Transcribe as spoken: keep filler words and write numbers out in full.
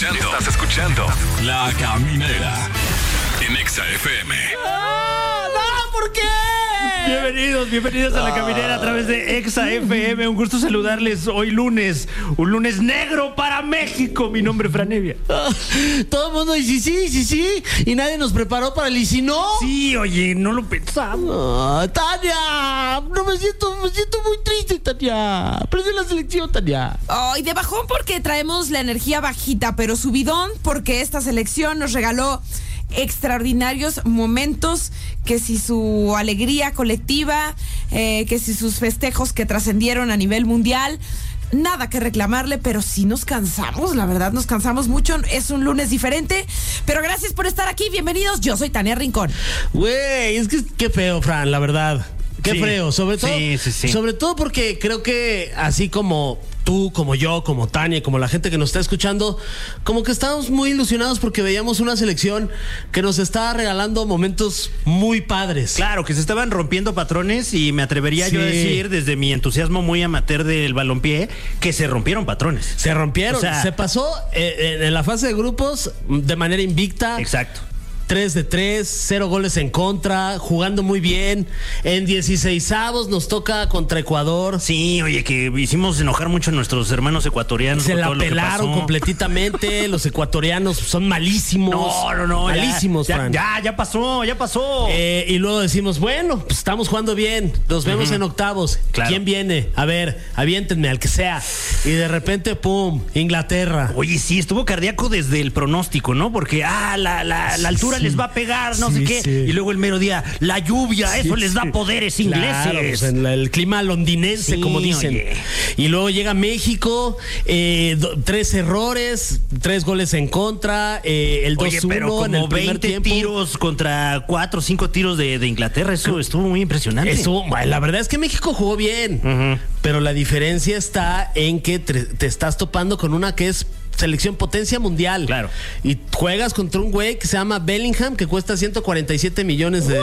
escuchando, estás escuchando La Caminera en Exa F M. ¡Ah, no! ¿Por qué? Bienvenidos, bienvenidos a La Caminera a través de Exa F M. Un gusto saludarles hoy lunes, un lunes negro para México. Mi nombre es Franevia. Ah, todo el mundo dice sí, sí, sí, y nadie nos preparó para el y si no. Sí, oye, no lo pensamos. Ah, Tania, no me siento, me siento muy triste, Tania. Perdí la selección, Tania. Oh, y de bajón porque traemos la energía bajita, pero subidón porque esta selección nos regaló extraordinarios momentos, que si su alegría colectiva, eh, que si sus festejos que trascendieron a nivel mundial. Nada que reclamarle, pero sí nos cansamos, la verdad nos cansamos mucho. Es un lunes diferente, pero gracias por estar aquí, bienvenidos. Yo soy Tania Rincón. Güey, es que qué feo, Fran, la verdad. Qué Sí. feo, sobre todo, Sí, sí, sí. sobre todo porque creo que así como tú, como yo, como Tania, como la gente que nos está escuchando, como que estábamos muy ilusionados porque veíamos una selección que nos estaba regalando momentos muy padres. Claro, que se estaban rompiendo patrones y me atrevería Sí. yo a decir, desde mi entusiasmo muy amateur del balompié, que se rompieron patrones. Se rompieron, O sea, se pasó eh, en la fase de grupos de manera invicta. Exacto. tres de tres, cero goles en contra, jugando muy bien. En dieciseisavos nos toca contra Ecuador. Sí, oye, que hicimos enojar mucho a nuestros hermanos ecuatorianos. Se con la todo lo que pelaron pasó. completamente. Los ecuatorianos son malísimos. No, no, no. ya- Malísimos, ya, Fran. ya, ya pasó, ya pasó. Eh, y luego decimos, bueno, pues estamos jugando bien. Nos vemos en octavos. Claro. ¿Quién viene? A ver, aviéntenme al que sea. Y de repente, pum, Inglaterra. Oye, sí, estuvo cardíaco desde el pronóstico, ¿no? Porque, ah, la, la, la altura Sí. les va a pegar, no Sí, sé qué. sí. Y luego el mero día, la lluvia, Sí, eso les da sí. poderes Claro, ingleses. pues, en la- el clima londinense, Sí, como dicen. oye. Y luego llega México, eh, do- tres errores, tres goles en contra, eh, el Oye, dos pero uno en el como primer veinte tiempo. tiros contra cuatro o cinco tiros de, de Inglaterra, eso estuvo muy impresionante. Estuvo- bueno, la verdad es que México jugó bien, Ujú. pero la diferencia está en que te, te estás topando con una que es selección potencia mundial. Claro. Y juegas contra un güey que se llama Bellingham, que cuesta ciento cuarenta y siete millones de,